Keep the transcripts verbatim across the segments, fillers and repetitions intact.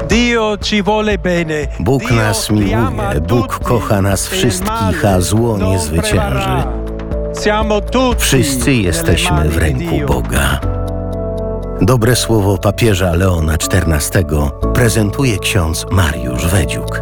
Bóg nas miłuje, Bóg kocha nas wszystkich, a zło nie zwycięży. Wszyscy jesteśmy w ręku Boga. Dobre słowo papieża Leona czternastego prezentuje ksiądz Mariusz Wedziuk.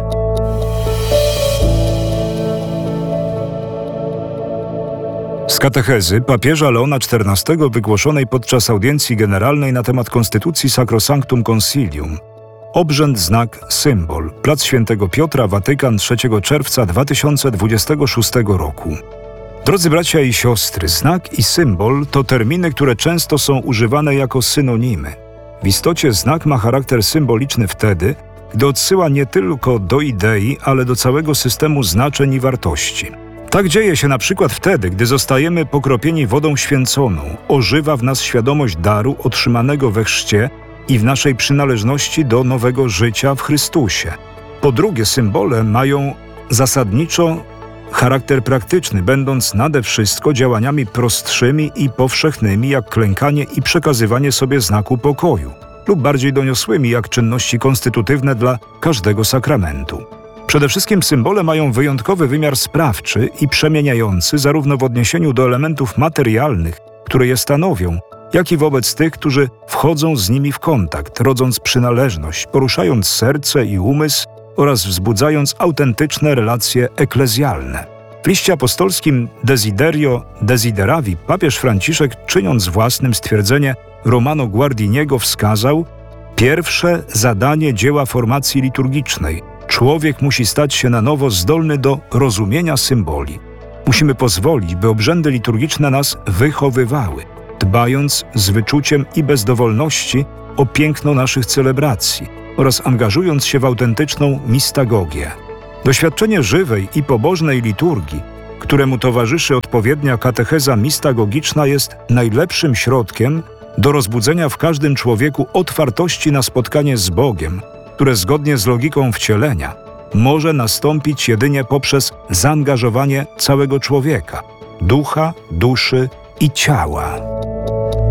Z katechezy papieża Leona czternastego wygłoszonej podczas audiencji generalnej na temat Konstytucji Sacrosanctum Concilium. Obrzęd, znak, symbol. Plac Świętego Piotra, Watykan, trzeciego czerwca dwa tysiące dwudziestego szóstego roku. Drodzy bracia i siostry, znak i symbol to terminy, które często są używane jako synonimy. W istocie znak ma charakter symboliczny wtedy, gdy odsyła nie tylko do idei, ale do całego systemu znaczeń i wartości. Tak dzieje się na przykład wtedy, gdy zostajemy pokropieni wodą święconą, ożywa w nas świadomość daru otrzymanego we chrzcie i w naszej przynależności do nowego życia w Chrystusie. Po drugie, symbole mają zasadniczo charakter praktyczny, będąc nade wszystko działaniami prostszymi i powszechnymi, jak klękanie i przekazywanie sobie znaku pokoju, lub bardziej doniosłymi, jak czynności konstytutywne dla każdego sakramentu. Przede wszystkim symbole mają wyjątkowy wymiar sprawczy i przemieniający zarówno w odniesieniu do elementów materialnych, które je stanowią, jak i wobec tych, którzy wchodzą z nimi w kontakt, rodząc przynależność, poruszając serce i umysł oraz wzbudzając autentyczne relacje eklezjalne. W liście apostolskim Desiderio Desideravi papież Franciszek, czyniąc własnym stwierdzenie Romano Guardiniego, wskazał: pierwsze zadanie dzieła formacji liturgicznej. Człowiek musi stać się na nowo zdolny do rozumienia symboli. Musimy pozwolić, by obrzędy liturgiczne nas wychowywały, dbając z wyczuciem i bez dowolności o piękno naszych celebracji oraz angażując się w autentyczną mistagogię. Doświadczenie żywej i pobożnej liturgii, któremu towarzyszy odpowiednia katecheza mistagogiczna, jest najlepszym środkiem do rozbudzenia w każdym człowieku otwartości na spotkanie z Bogiem, które zgodnie z logiką wcielenia może nastąpić jedynie poprzez zaangażowanie całego człowieka, ducha, duszy i ciała.